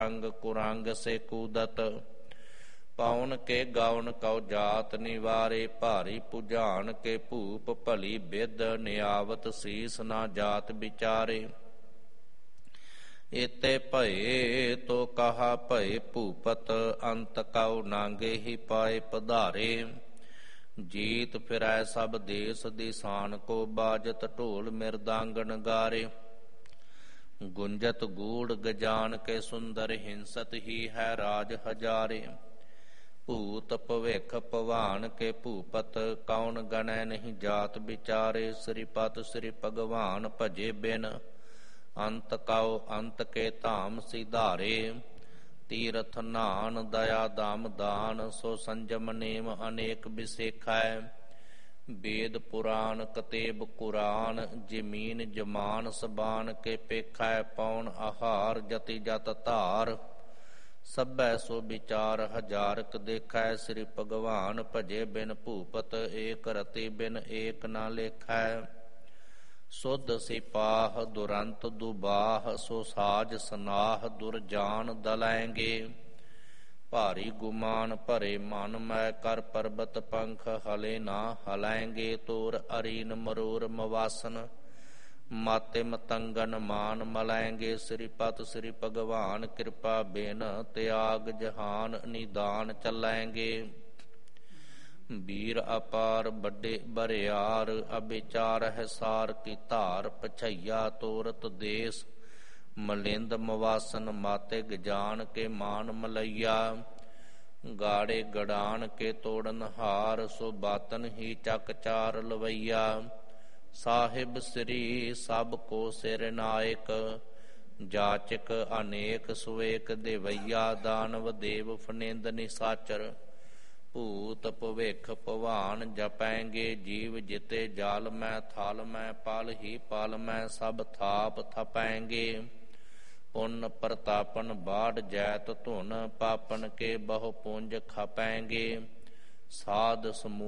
अंग कुरंग से कूदत पाउन के गाउन कौ जात निवारे भारी पुजान के भूप भली बिद नियावत शीस ना जात विचारे एते भये तो कहा भय भूपत अंत कौ नांगे ही पाए पधारे जीत फिरै सब देश दिसान को बाजत ढोल मृदांग नगारे गुंजत गूढ़ गजान के सुंदर हिंसत ही है राज हजारे भूत भविख भवान के भूपत कौन गणै नहीं जात विचारे श्रीपत श्री भगवान भजे बिन अंत कौ अंत के धाम सिधारे तीरथ नान दया दाम दान सो संजम नेम अनेक बिसेखै वेद पुराण कतेब कुरान जमीन जमान सबान के पेखै पौन आहार जति जत धार सबै सो विचार हजारक देखै श्री भगवान भजे बिन भूपत एक रति बिन एक न लेखै सुध सिपाह दुरंत दुबाह सो साज सनाह दुरजान दलैंगे भारी गुमान भरे मन मै कर पर्बत पंख हले ना हलैंगे तोर अरीन मरोर मवासन माते मतंगन मान मलैंगे श्रीपत श्री भगवान कृपा बेन त्याग जहान निदान चलैंगे वीर अपार बड़े बरियार अबिचार है सार की धार पछैया तोरत देश मलिंद मवासन माते गजान के मान मलैया गाड़े गड़ान के तोड़न हार सो बातन ही चक चार लवैया साहिब श्री सब को सिर नायक जाचक अनेक सुवेक देवैया दानव देव फनेंद निसाचर भूत भविख भवान जपैंगे जीव जिते जाल मैं थाल मैं पाल ही पाल मैं सब थाप थपैंगे पुन प्रतापन बाढ़ जैत धुन पापन के बहु पुंज खपैंगे साध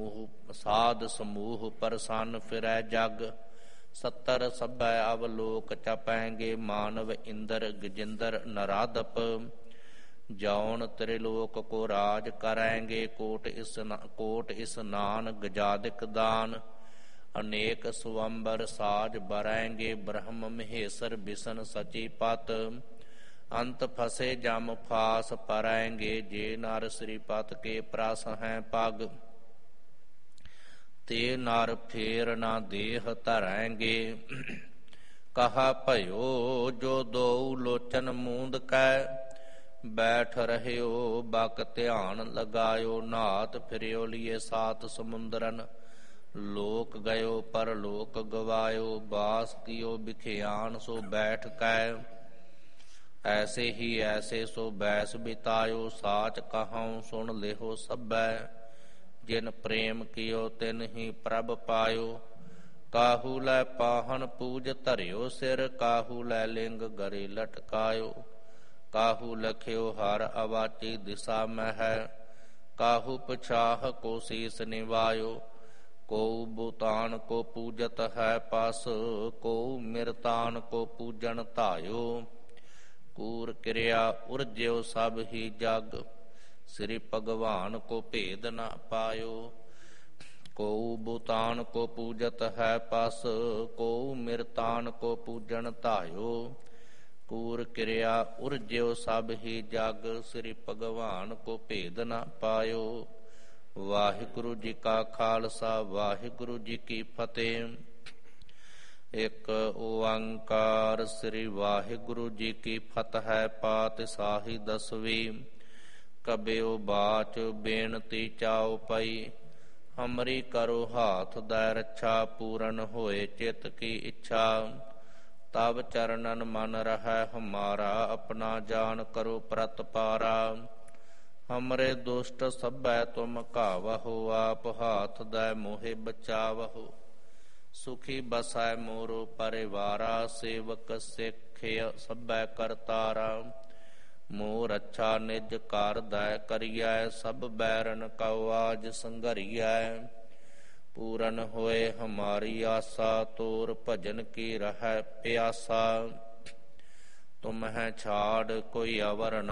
समूह प्रसन्न फिरै जग 70 सबै अवलोक चपैंगे मानव इंद्र गजिंदर नराधप जौन त्रिलोक को राज करैंगे कोट स्नान गजादिक दान अनेक स्वंबर साज बरैंगे ब्रह्म महेश्वर बिसन सची पत अंत फसे जम फास परैंगे जे नर श्रीपत के प्रस हैं पग ते नर फेर ना देह धरैंगे कहा भयो जो दो लोचन मूंद कै बैठ रहे हो बक ध्यान लगायो नाथ फिरियो लिए सात समुंदरन लोक गयो पर लोक गवायो बास कियो बिखियान सो बैठ कै ऐसे ही ऐसे सो बैस बितायो साच कहाऊं सुन लेहो सबै जिन प्रेम कियो तिन ही प्रभ पायो काहू लै पाहन पूज धरियो सिर काहू लै लिंग गरे लटकायो काहू लख्यो हर अवाची दिशा में है काहू पछाह को शीस निवायो को भूतान को पूजत है पस को मिरतान को पूजन धायो कूर क्रिया उर्ज्यो सब ही जग श्री भगवान को भेद न पायो को भूतान को पूजत है पस को मिरतान को पूजन धायो कूर क्रिया उर्ज्यो सब ही जग श्री भगवान को भेद न पायो वाहिगुरु जी का खालसा वाहिगुरु जी की फतेह एक ओंकार श्री वाहिगुरु जी की फतह पातशाही दसवीं कबियो बाच बेनती चाओ पई हमरी करो हाथ दै रक्षा पूरन होए चित की इच्छा तब चरणन मन रह हमारा अपना जान करो प्रतपारा हमरे दुष्ट सबै तुम कावहो आप हाथ दै मोहे बचावहो सुखी बसै मोरो परिवारा सेवक सिख सबै करतारा मोर अच्छा निज कार दै करियै सब बैरन कौ आज संघरियै पूरन होए हमारी आशा तोर भजन की रह प्यासा ਤੁਮ ਹੈ ਛਾੜ ਕੋਈ ਅਵਰ